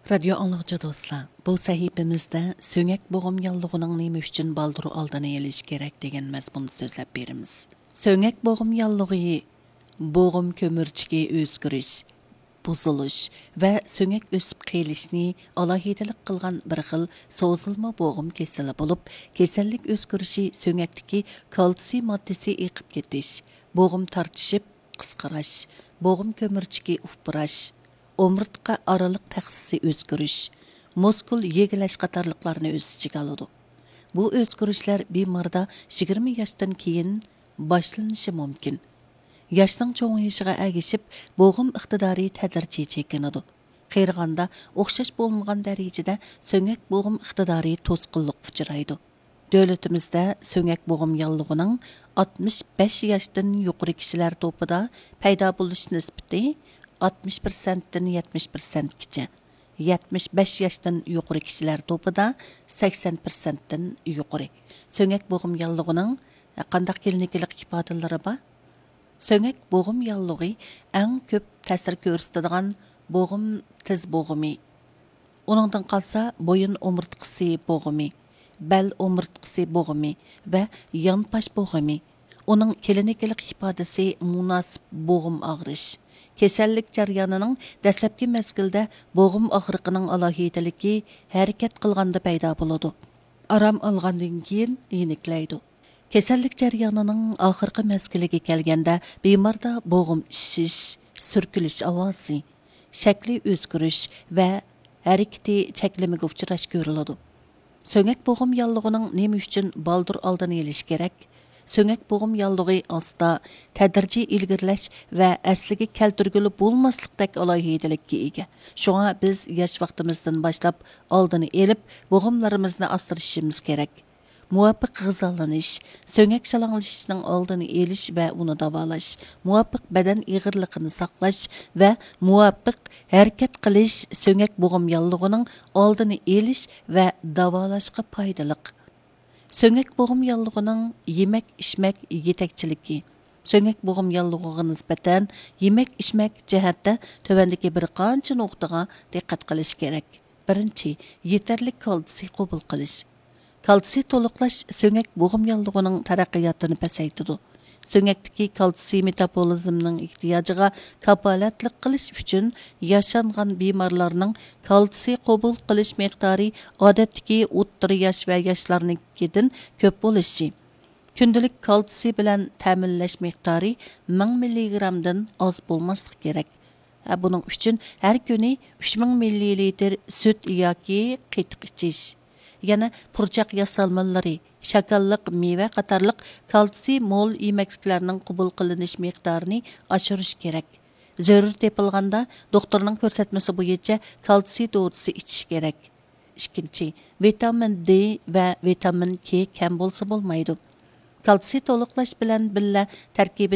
Radyo anlıqçı dostlar, bu sahifimizde söngek boğum yallığının nemi üçün baldırı aldığını eliş gerek degen mezbunu sözlep berimiz. Söngek boğum yallığı, boğum kömürçüge özgürüş, buzuluş ve söngek ösüp qeylişini alahidelik qılğan bir xil sozulma boğum kesili bulup, kesellik özgürüşü söngekdeki kalsiy maddesi eqip ketiş, boğum tartışıp qısqıraş, boğum kömürçüge ufbıraş, omurtqa aralıq təxsisi özgürüş, muskul yegiləş qatarlıqlarını öz içige alıdı. Bu özgürüşlər bimarda 20 yaşdan keyin başlanışı mümkün. Yaşның çoğuyışıға əgişib, boğum iqtidari tədricə çekinidu. Qeyrğanda, oxşaş bolmağan dərəcədə söngək boğum iqtidari tosqıllıq uçuraydı. Dövlətimizdə söngək boğum yallığının 65 yaşdan yuqarı kişilər topida payda buluş nisbeti 60%'den 70%'kice. 75 yaşdan yuqarı kişiler topida 80%'den yuqarı. Söngek boğum yallığının qandaq kelinikilik ifadeleri ba? Söngek boğum yallığı en köp təsir görüstüdüğün boğum tiz boğumu. Onundan qalsa boyun omurtqısı boğumu, bel omurtqısı boğumu ve yanpaş boğumu. Onun kelinikilik ifadesi münasib boğum ağrış. Kesellik jaryanının dəsləbki məzgildə boğum ağrıqının alahideliki hərəkət qılğanda payda buludu. Aram alğandan keyin yeniklaydı. Kesellik jaryanının axırqı məzgiliga kelgəndə bimarda boğum şiş, sürkülüş avazı, şəkli özgürüş və hərəkəti çəkləməyə uçraş görülüdü. Söngək boğum yallığının nemi üçün baldır aldın eliş gerek? Söngək boğum yallığı asda tədrici ilgirləş və əsliga keltirgülü bolmaslıqdak alayhidelikka ega. Şoňa biz yaş vaqtimizdan başlap aldını elip boğumlarımızны astırışımız gerek. Muvafiq gızalanış, söngək şalаңlaşışның aldını eliş və onu davalaş, muvafiq bədən iğirliqini saqlaş və muvafiq hərəkət qilish söngək boğum yallığının aldını eliş və davalaşqa paydalıq. Söngək boğum yallığının yemek içmek yetekçiliki. Söngək boğum yallığıға nisbeten yemek içmek cəhətdə tövəndəki bir qancha noqtağa diqqət qilish gerek. Birinci, yeterlik kalsiy qabul qilish. Kalsiy toluqlash söngək boğum yallığının taraqqiyatını pasaytıdı. Söngəkdəki kalsiy metabolizmning ehtiyacıga kapolatlik qilish uchun yaşanğan bimarlarning kalsiy qabul qilish miqdori odatdagi o'rta yosh va yoshlarnikidan ko'p bo'lishi. Kundalik kalsiy bilan ta'minlash miqdori 1000 mg-dan oz bo'lmasligi kerak. Buning uchun har kuni 3000 ml süt yoki qatiq ichish. Yana purchaq yasalmalari, shakalliq meva qatarliq kalsiy mol yemekliklarning qabul qilinish miqdorini oshirish kerak. Zarur tepilganda doktorning ko'rsatmasi bo'yicha kalsiy dorisi ichish kerak. Ikkinchi, vitamin D va vitamin K kam bo'lsa bo'lmaydi. Kalsiy to'liqlash bilan billa tarkibi